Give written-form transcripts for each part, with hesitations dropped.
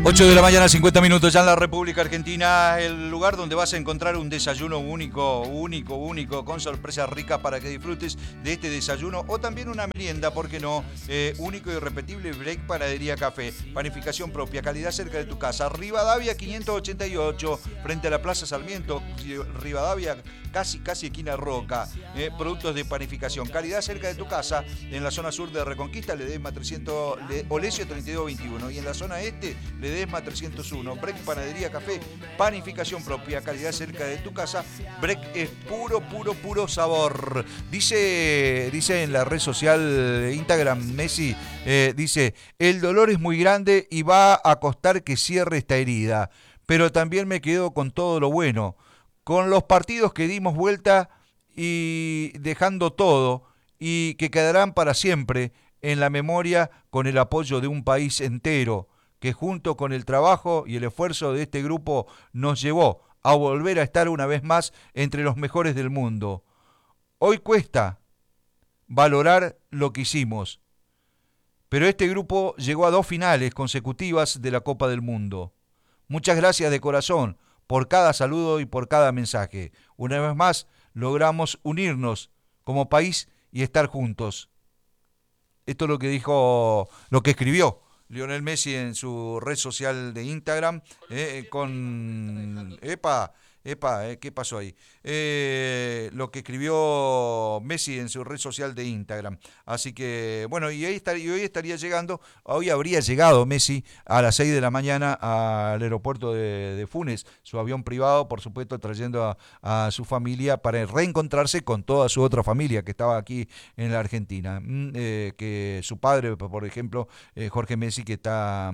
8 de la mañana, 50 minutos ya en la República Argentina, el lugar donde vas a encontrar un desayuno único, con sorpresas ricas para que disfrutes de este desayuno o también una merienda, ¿por qué no? Único y irrepetible Break Panadería Café, panificación propia, calidad cerca de tu casa. Rivadavia 588, frente a la Plaza Sarmiento, Rivadavia casi esquina Roca. Productos de panificación, calidad cerca de tu casa, en la zona sur de Reconquista, Ledesma 300, Olesio 3221, y en la zona este, Ledesma 301. Break Panadería Café, panificación propia, calidad cerca de tu casa. Break es puro sabor. Dice en la red social Instagram Messi, dice, el dolor es muy grande y va a costar que cierre esta herida, pero también me quedo con todo lo bueno, con los partidos que dimos vuelta y dejando todo y que quedarán para siempre en la memoria con el apoyo de un país entero que junto con el trabajo y el esfuerzo de este grupo nos llevó a volver a estar una vez más entre los mejores del mundo. Hoy cuesta valorar lo que hicimos, pero este grupo llegó a 2 finales consecutivas de la Copa del Mundo. Muchas gracias de corazón por cada saludo y por cada mensaje. Una vez más logramos unirnos como país y estar juntos. Esto es lo que dijo, lo que escribió Lionel Messi en su red social de Instagram, con... ¿qué pasó ahí? Lo que escribió Messi en su red social de Instagram. Así que, bueno, y hoy estaría llegando, hoy habría llegado Messi a las 6 de la mañana al aeropuerto de Funes, su avión privado, por supuesto, trayendo a su familia para reencontrarse con toda su otra familia que estaba aquí en la Argentina. Que su padre, por ejemplo, Jorge Messi, que está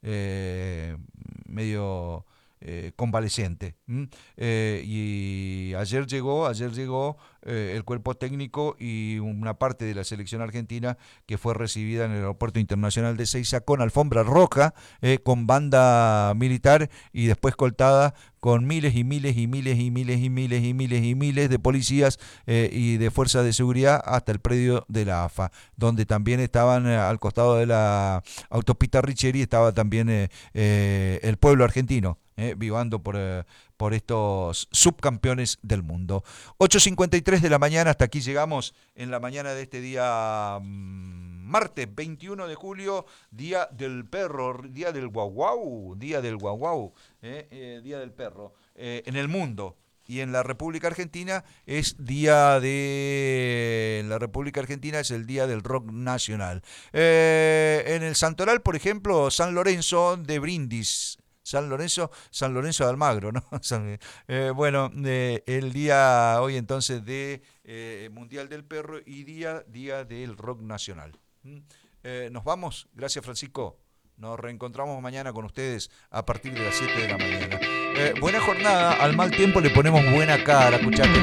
medio... convaleciente. Y ayer llegó el cuerpo técnico y una parte de la selección argentina que fue recibida en el aeropuerto internacional de Ezeiza con alfombra roja, con banda militar y después escoltada con miles de policías y de fuerzas de seguridad hasta el predio de la AFA, donde también estaban al costado de la autopista Richeri, estaba también el pueblo argentino. Vivando por estos subcampeones del mundo. 8:53 de la mañana, hasta aquí llegamos en la mañana de este día martes 21 de julio, día del perro, día del guau, día del perro en el mundo. Y en la República Argentina es en la República Argentina es el día del rock nacional. En el Santoral, por ejemplo, San Lorenzo de Brindis. San Lorenzo de Almagro, ¿no? El día hoy entonces de Mundial del Perro y día del rock nacional. Nos vamos, gracias Francisco. Nos reencontramos mañana con ustedes a partir de las 7 de la mañana. Buena jornada, al mal tiempo le ponemos buena cara, escuchate.